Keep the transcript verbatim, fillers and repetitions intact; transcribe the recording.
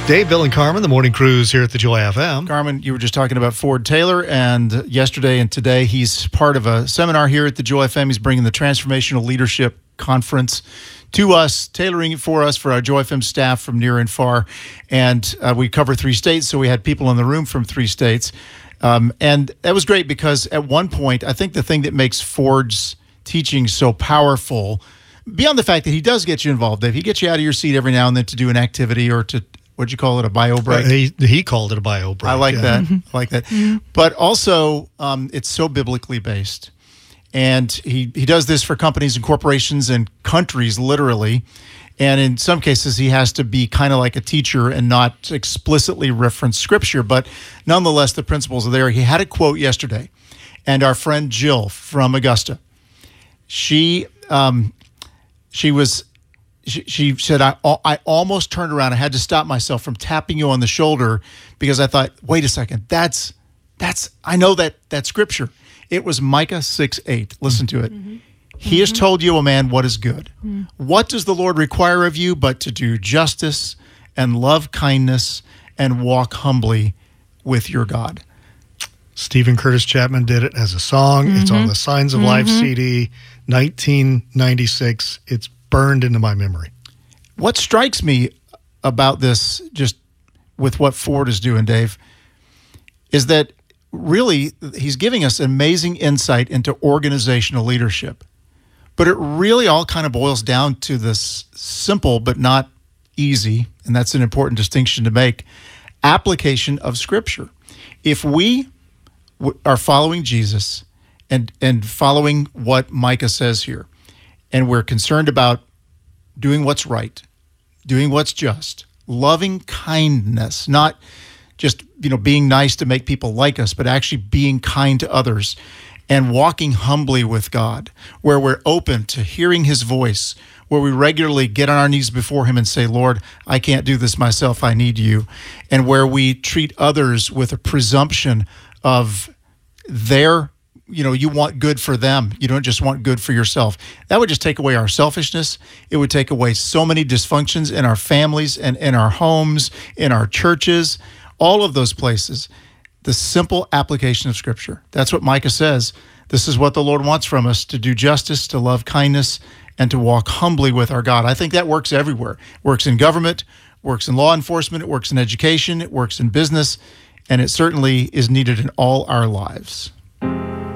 Dave, Bill, and Carmen, the morning cruise here at the Joy F M. Carmen, you were just talking about Ford Taylor, and yesterday and today he's part of a seminar here at the Joy F M. He's bringing the Transformational Leadership Conference to us, tailoring it for us, for our Joy F M staff from near and far. And uh, we cover three states, so we had people in the room from three states. Um, and that was great because at one point, I think the thing that makes Ford's teaching so powerful, beyond the fact that he does get you involved, Dave, he gets you out of your seat every now and then to do an activity or to, what'd you call it, a bio break? Uh, he, he called it a bio break. I like yeah. that. I like that. Mm-hmm. But also, um, it's so biblically based. And he, he does this for companies and corporations and countries, literally. And in some cases, he has to be kind of like a teacher and not explicitly reference Scripture. But nonetheless, the principles are there. He had a quote yesterday. And our friend Jill from Augusta, she um, she was... She, she said, I, I almost turned around. I had to stop myself from tapping you on the shoulder because I thought, wait a second, that's, that's I know that that scripture. It was Micah six eight. Listen to it. Mm-hmm. He mm-hmm. has told you, O man, what is good. Mm-hmm. What does the Lord require of you but to do justice and love kindness and walk humbly with your God? Stephen Curtis Chapman did it as a song. Mm-hmm. It's on the Signs of mm-hmm. Life C D, nineteen ninety-six. It's burned into my memory. What strikes me about this, just with what Ford is doing, Dave, is that really he's giving us amazing insight into organizational leadership. But it really all kind of boils down to this simple but not easy, and that's an important distinction to make, application of Scripture. If we w- are following Jesus and, and following what Micah says here, and we're concerned about doing what's right, doing what's just, loving kindness, not just, you know, being nice to make people like us, but actually being kind to others and walking humbly with God, where we're open to hearing his voice, where we regularly get on our knees before him and say, Lord, I can't do this myself, I need you. And where we treat others with a presumption of their you know, you want good for them. You don't just want good for yourself. That would just take away our selfishness. It would take away so many dysfunctions in our families and in our homes, in our churches, all of those places. The simple application of Scripture. That's what Micah says. This is what the Lord wants from us, to do justice, to love kindness, and to walk humbly with our God. I think that works everywhere. It works in government, works in law enforcement, it works in education, it works in business, and it certainly is needed in all our lives.